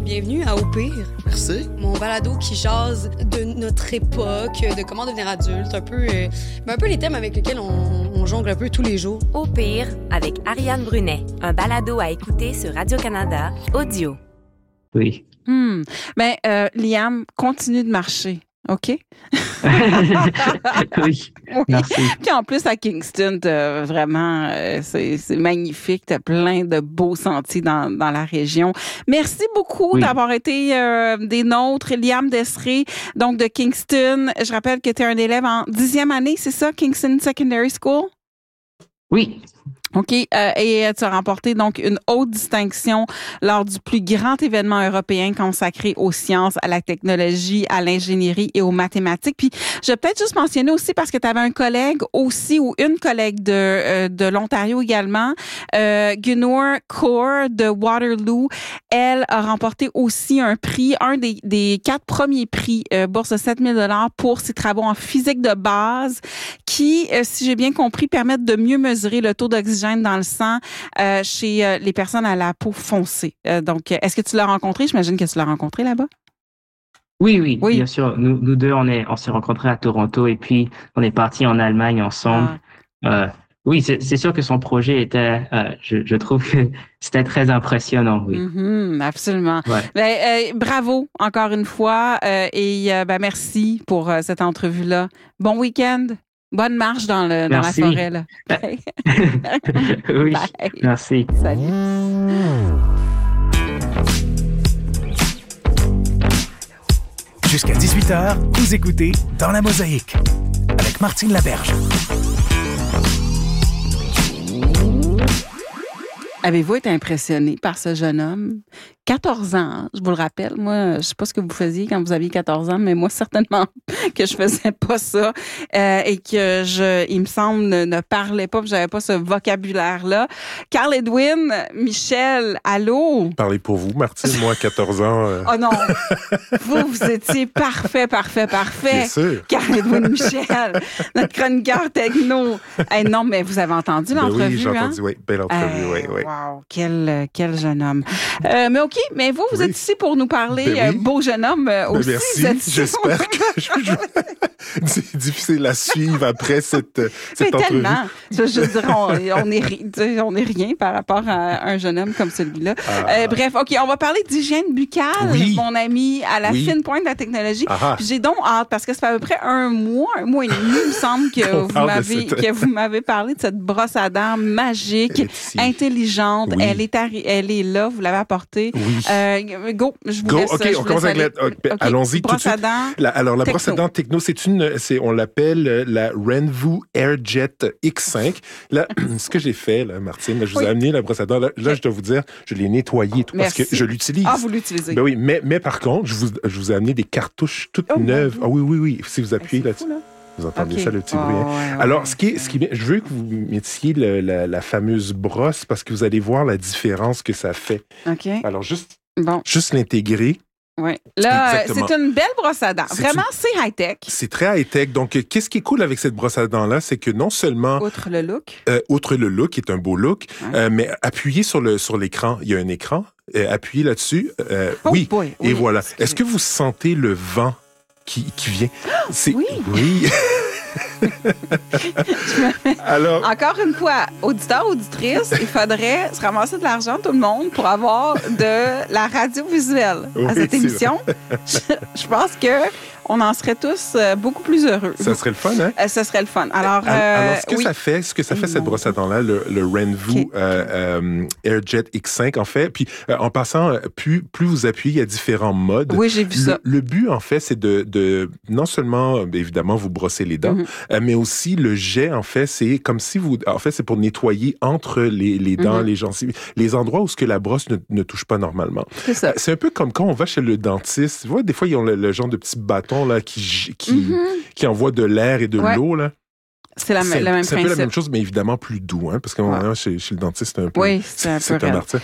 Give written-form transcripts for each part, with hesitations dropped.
Bienvenue à Au pire. Merci. Mon balado qui jase de notre époque, de comment devenir adulte, un peu les thèmes avec lesquels on jongle un peu tous les jours. Au pire, avec Ariane Brunet, un balado à écouter sur Radio-Canada, audio. Oui. Liam, continue de marcher. OK? Oui, merci. Puis en plus, à Kingston, vraiment, c'est magnifique. Tu as plein de beaux sentiers dans la région. Merci beaucoup d'avoir été des nôtres. Liam Desré, donc de Kingston. Je rappelle que tu es un élève en 10e année, c'est ça, Kingston Secondary School? Oui. OK. Et tu as remporté donc une haute distinction lors du plus grand événement européen consacré aux sciences, à la technologie, à l'ingénierie et aux mathématiques. Puis, je vais peut-être juste mentionner aussi, parce que tu avais un collègue aussi, ou une collègue de l'Ontario également, Gunnar Kaur de Waterloo. Elle a remporté aussi un prix, un des 4 premiers prix, bourse de 7 000 $ pour ses travaux en physique de base qui, si j'ai bien compris, permettent de mieux mesurer le taux d'oxygène dans le sang chez les personnes à la peau foncée. Donc, est-ce que tu l'as rencontré? J'imagine que tu l'as rencontré là-bas. Oui, bien sûr. Nous deux, on s'est rencontrés à Toronto et puis on est partis en Allemagne ensemble. Oui, c'est sûr que son projet était, je trouve que c'était très impressionnant, oui. Absolument. Ouais. Bravo encore une fois et merci pour cette entrevue-là. Bon week-end. Bonne marche dans la forêt, là. Oui, bye. Merci. Salut. Jusqu'à 18h, vous écoutez Dans la Mosaïque avec Martine Laberge. Avez-vous été impressionné par ce jeune homme? 14 ans, je vous le rappelle. Moi, je sais pas ce que vous faisiez quand vous aviez 14 ans, mais moi, certainement que je faisais pas ça et que il me semble, ne parlais pas, j'avais pas ce vocabulaire-là. Carl Edwin, Michel, allô? Parlez pour vous, Martine. Moi, à 14 ans... Oh non! vous étiez parfait. Bien sûr. Carl Edwin, Michel, notre chroniqueur techno. Hey, non, mais vous avez entendu l'entrevue, oui, j'ai entendu, oui. Belle entrevue, oui. Wow, quel jeune homme. Mais OK, mais vous êtes ici pour nous parler, beau jeune homme aussi. Merci, j'espère que c'est difficile à suivre après cette entrevue. Tellement. Je veux dire, on est rien par rapport à un jeune homme comme celui-là. Bref, OK, on va parler d'hygiène buccale, mon ami, à la fine pointe de la technologie. Puis j'ai donc hâte, parce que ça fait à peu près un mois et demi, il me semble que vous m'avez parlé de cette brosse à dents magique, intelligente. Oui. Elle est là, vous l'avez apportée. Oui. Go, je vous laisse. OK, on commence avec allons-y tout de suite. La brosse à dents techno, on l'appelle la Renvu AirJet X5. Là, ce que j'ai fait, là, Martine, là, je vous ai amené la brosse à dents. Là, je dois vous dire, je l'ai nettoyée et tout parce que je l'utilise. Ah, vous l'utilisez. Ben oui, mais par contre, je vous ai amené des cartouches toutes neuves. Ah oui. Si vous appuyez là-dessus. Vous entendez ça, le petit bruit. Hein? Alors, je veux que vous mettiez la fameuse brosse parce que vous allez voir la différence que ça fait. OK. Alors, juste l'intégrer. Oui. Là, c'est une belle brosse à dents. Vraiment, c'est high-tech. C'est très high-tech. Donc, qu'est-ce qui est cool avec cette brosse à dents-là, c'est que non seulement... Outre le look, qui est un beau look, mais appuyez sur l'écran. Il y a un écran. Appuyez là-dessus. Oui. Et voilà. Est-ce que vous sentez le vent qui vient? Oui. Alors, encore une fois, auditeur, auditrice, il faudrait se ramasser de l'argent, tout le monde, pour avoir de la radio visuelle à cette émission. Je pense que on en serait tous beaucoup plus heureux. Ça serait le fun, hein? Ça serait le fun. Alors ce que ça fait cette brosse à dents-là, le Renvu AirJet X5, en fait. Puis, en passant, plus vous appuyez, il y a différents modes. Oui, j'ai vu ça. Le but, en fait, c'est de non seulement, évidemment, vous brosser les dents, mais aussi le jet, en fait, c'est comme si c'est pour nettoyer entre les dents, les gencives, les endroits où la brosse ne touche pas normalement. C'est ça. C'est un peu comme quand on va chez le dentiste. Tu vois, des fois, ils ont le genre de petits bâtons là, qui envoie de l'air et de l'eau, là. C'est le même principe. C'est un peu la même chose, mais évidemment plus doux, hein, parce que chez le dentiste, c'est un peu... Oui, c'est un martyr.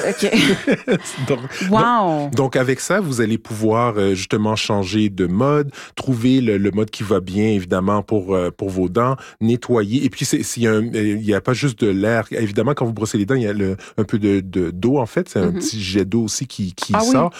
OK. Donc, avec ça, vous allez pouvoir justement changer de mode, trouver le mode qui va bien, évidemment, pour vos dents, nettoyer. Et puis, il n'y a pas juste de l'air. Évidemment, quand vous brossez les dents, il y a un peu d'eau, en fait. C'est un petit jet d'eau aussi qui sort.